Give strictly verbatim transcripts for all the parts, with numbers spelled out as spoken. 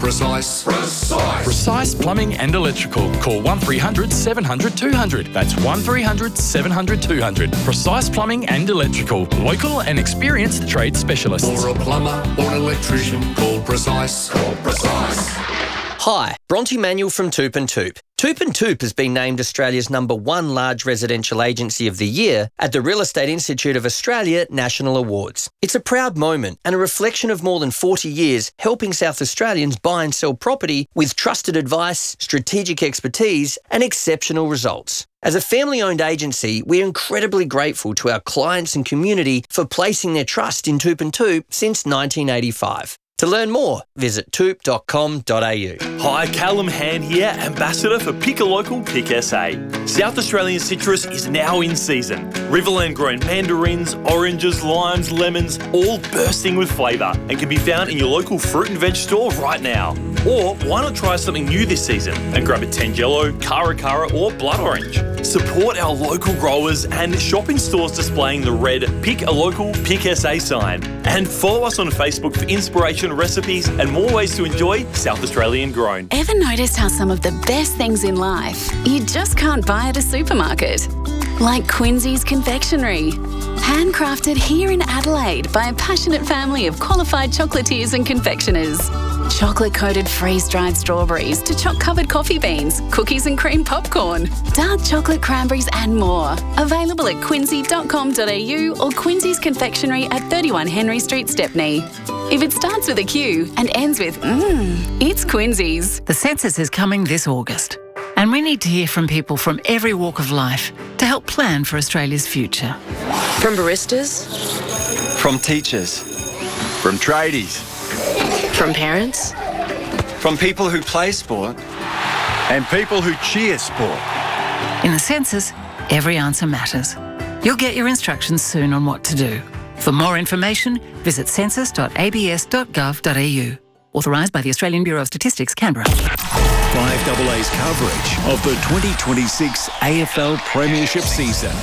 Precise. Precise. Precise Plumbing and Electrical. Call one three hundred seven hundred two hundred. That's one three hundred seven hundred two hundred. Precise Plumbing and Electrical. Local and experienced trade specialists. For a plumber or an electrician, call Precise. Call Precise. Hi, Bronte Manuel from Toop and Toop. Toop and Toop has been named Australia's number one large residential agency of the year at the Real Estate Institute of Australia National Awards. It's a proud moment and a reflection of more than forty years helping South Australians buy and sell property with trusted advice, strategic expertise and exceptional results. As a family-owned agency, we're incredibly grateful to our clients and community for placing their trust in Toop and Toop since nineteen eighty-five. To learn more, visit toop dot com dot a u. Hi, Callum Hand here, Ambassador for Pick a Local, Pick S A. South Australian citrus is now in season. Riverland grown mandarins, oranges, limes, lemons, all bursting with flavour and can be found in your local fruit and veg store right now. Or why not try something new this season and grab a Tangelo, Cara Cara or Blood Orange. Support our local growers and shop in stores displaying the red Pick a Local, Pick S A sign. And follow us on Facebook for inspiration, recipes and more ways to enjoy South Australian grown. Ever noticed how some of the best things in life you just can't buy at a supermarket? Like Quincy's Confectionery. Handcrafted here in Adelaide by a passionate family of qualified chocolatiers and confectioners. Chocolate-coated freeze-dried strawberries to choc-covered coffee beans, cookies and cream popcorn, dark chocolate cranberries and more. Available at quincy dot com dot a u or Quincy's Confectionery at thirty-one Henry Street, Stepney. If it starts with a Q and ends with mmm, it's Quincy's. The census is coming this August, and we need to hear from people from every walk of life to help plan for Australia's future. From baristas, from teachers, from tradies, from parents, from people who play sport, and people who cheer sport. In the census, every answer matters. You'll get your instructions soon on what to do. For more information, visit census dot a b s dot gov dot a u. Authorised by the Australian Bureau of Statistics, Canberra. five A A's coverage of the twenty twenty-six A F L Premiership season.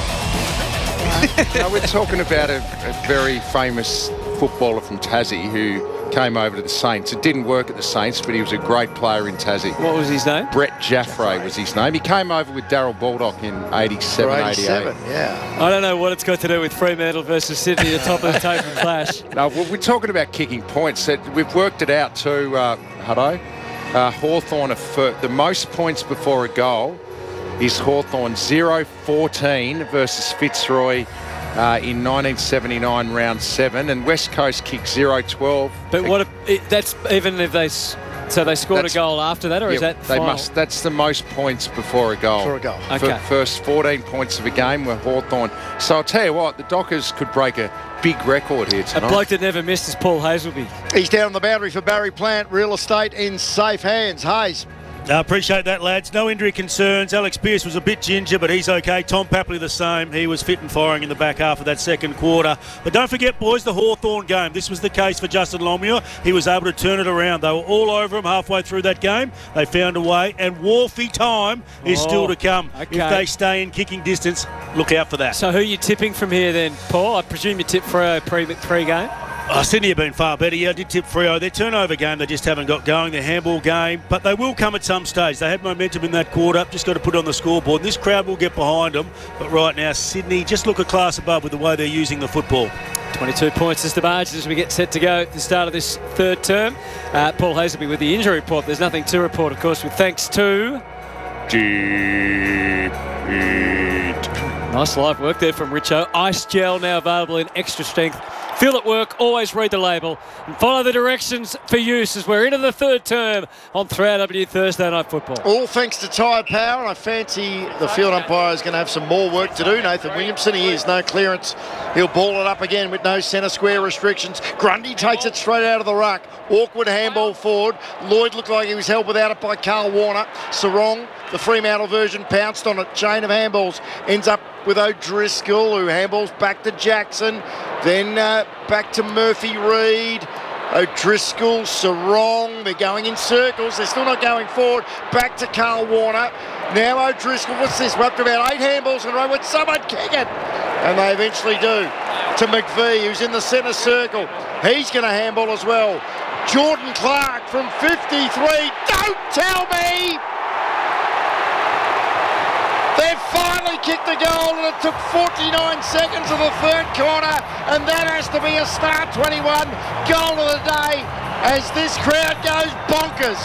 No, we're talking about a, a very famous footballer from Tassie who came over to the Saints. It didn't work at the Saints, but he was a great player in Tassie. What was his name? Brett Jaffray was his name. He came over with Darryl Baldock in eighty-seven, eighty-eight. Yeah. I don't know what it's got to do with Fremantle versus Sydney, the top of the table clash. No, we're talking about kicking points. We've worked it out too, uh, Hutto. Uh, Hawthorn, are fir- the most points before a goal is Hawthorn zero fourteen versus Fitzroy uh, in nineteen seventy-nine round seven, and West Coast kicked zero twelve. But what if, it, that's even if they so they scored that's, a goal after that, or yeah, is that they final? must? That's the most points before a goal. For a goal. Okay. For first fourteen points of a game were Hawthorn. So I'll tell you what, the Dockers could break a big record here tonight. A bloke that never missed is Paul Hazelby. He's down on the boundary for Barry Plant. Real estate in safe hands. Hayes. I appreciate that, lads. No injury concerns. Alex Pearce was a bit ginger, but he's okay. Tom Papley the same. He was fit and firing in the back half of that second quarter. But don't forget, boys, the Hawthorn game. This was the case for Justin Longmuir. He was able to turn it around. They were all over him halfway through that game. They found a way, and Wharfie time is oh, still to come. Okay. If they stay in kicking distance, look out for that. So who are you tipping from here then, Paul? I presume you tip Freo pre, pre-game? Oh, Sydney have been far better. Yeah, I did tip Freo. Their turnover game, they just haven't got going. Their handball game, but they will come at some stage. They had momentum in that quarter. Just got to put it on the scoreboard. And this crowd will get behind them. But right now, Sydney just look a class above with the way they're using the football. twenty-two points is the margin as we get set to go at the start of this third term. Uh, Paul Hazelby with the injury report. There's nothing to report, of course, with thanks to... Deep Heat. Nice live work there from Richo. Ice gel now available in extra strength. Feel at work, always read the label and follow the directions for use as we're into the third term on three R W Thursday Night Football. All thanks to Tyre Power, and I fancy the field umpire is going to have some more work to do. Nathan Williamson, he is no clearance. He'll ball it up again with no centre square restrictions. Grundy takes it straight out of the ruck. Awkward handball forward. Lloyd looked like he was held without it by Carl Warner. Sarong, the Fremantle version, pounced on it. Chain of handballs ends up with O'Driscoll, who handballs back to Jackson. Then uh, back to Murphy Reid. O'Driscoll, Sarong, they're going in circles. They're still not going forward. Back to Carl Warner. Now O'Driscoll, what's this? We're up to about eight handballs in a row. Would someone kick it? And they eventually do. To McVee, who's in the centre circle. He's going to handball as well. Jordan Clark from fifty-three. Don't tell me! They've finally kicked the goal, and it took forty-nine seconds of the third quarter, and that has to be a Star twenty-one goal of the day as this crowd goes bonkers.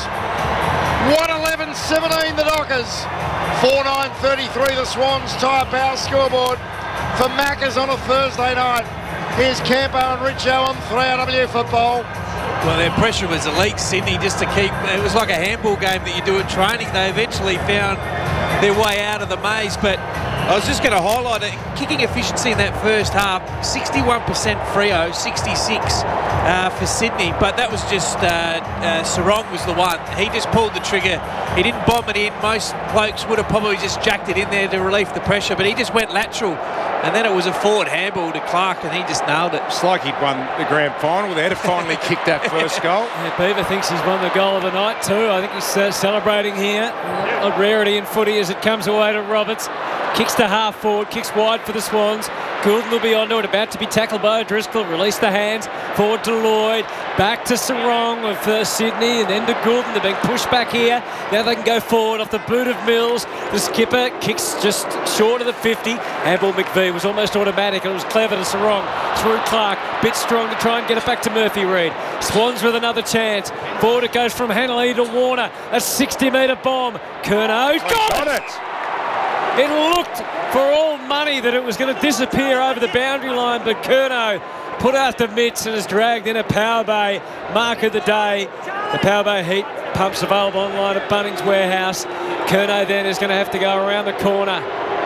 one eleven seventeen the Dockers. four nine thirty-three the Swans. Tyre Power scoreboard for Maccas on a Thursday night. Here's Campo and Richo on three R W Football. Well, their pressure was elite, Sydney, just to keep... It was like a handball game that you do at training. They eventually found their way out of the maze, but I was just going to highlight it. Kicking efficiency in that first half, sixty-one percent Freo, sixty-six uh, for Sydney, but that was just uh, uh, Sarong was the one. He just pulled the trigger. He didn't bomb it in. Most blokes would have probably just jacked it in there to relieve the pressure, but he just went lateral, and then it was a forward handball to Clark, and he just nailed it. It's like he'd won the grand final there to finally kick that first goal. Yeah, Beaver thinks he's won the goal of the night too. I think he's uh, celebrating here. A rarity in footy as it comes away to Roberts. Kicks to half forward, kicks wide for the Swans. Goulden will be onto it, about to be tackled by O'Driscoll. Release the hands, forward to Lloyd, back to Sarong of uh, Sydney, and then to Goulden. They're being pushed back here. Now they can go forward off the boot of Mills. The skipper kicks just short of the fifty. Handball McVie was almost automatic, and it was clever to Sarong. Through Clark, bit strong to try and get it back to Murphy Reid. Swans with another chance. Forward it goes from Hanley to Warner. A sixty metre bomb. Curnow got, got it! it. It looked for all money that it was going to disappear over the boundary line, but Curnow put out the mitts and has dragged in a Power Bay mark of the day. The Power Bay heat pumps available online at Bunnings Warehouse. Curnow then is going to have to go around the corner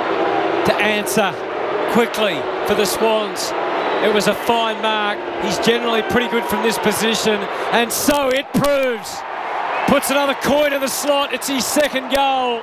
to answer quickly for the Swans. It was a fine mark. He's generally pretty good from this position, and so it proves. Puts another coin in the slot. It's his second goal.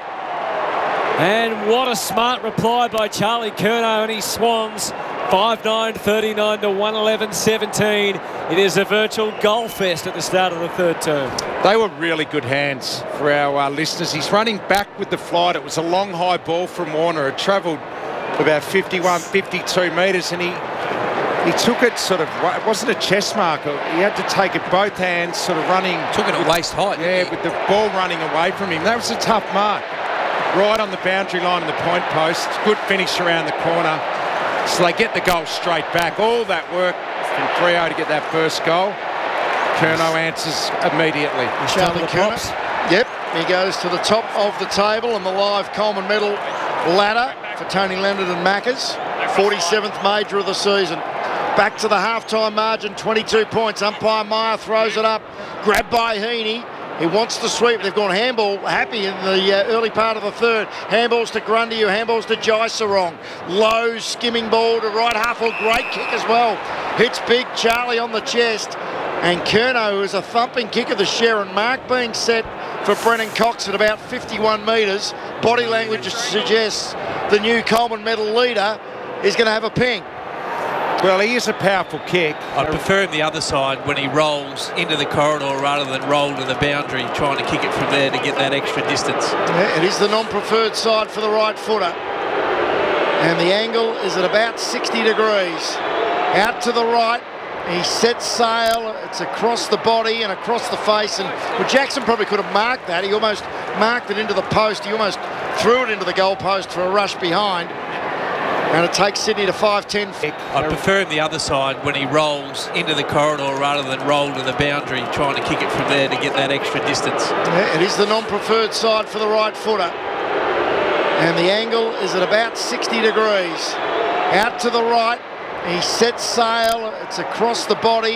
And what a smart reply by Charlie Curnow and his Swans. five nine thirty-nine to one eleven seventeen. It is a virtual goal fest at the start of the third term. They were really good hands for our uh, listeners. He's running back with the flight. It was a long high ball from Warner. It travelled about fifty-one, fifty-two metres, and he he took it sort of, it wasn't a chest marker. He had to take it both hands, sort of running. Took it at waist height. Yeah, with the ball running away from him. That was a tough mark. Right on the boundary line and the point post. Good finish around the corner. So they get the goal straight back. All that work from Freo to get that first goal. Curnow answers immediately. Charlie Curnow. Yep, he goes to the top of the table and the live Coleman medal ladder for Tony Leonard and Maccas. forty-seventh major of the season. Back to the halftime margin, twenty-two points. Umpire Meyer throws it up. Grabbed by Heaney. He wants to sweep. They've gone handball happy in the uh, early part of the third. Handballs to Grundy, who handballs to Jai Sarong. Low skimming ball to right half. A great kick as well. Hits big Charlie on the chest. And Curnow, who is a thumping kick of the Sharon mark, being set for Brennan Cox at about fifty-one metres. Body language suggests the new Coleman medal leader is going to have a ping. Well, he is a powerful kick. I prefer him the other side when he rolls into the corridor rather than roll to the boundary, trying to kick it from there to get that extra distance. Yeah, it is the non-preferred side for the right footer. And the angle is at about sixty degrees. Out to the right. He sets sail. It's across the body and across the face. And well, Jackson probably could have marked that. He almost marked it into the post. He almost threw it into the goal post for a rush behind. And it takes Sydney to five ten. I prefer him the other side when he rolls into the corridor rather than roll to the boundary, trying to kick it from there to get that extra distance. Yeah, it is the non-preferred side for the right footer. And the angle is at about sixty degrees. Out to the right. He sets sail. It's across the body.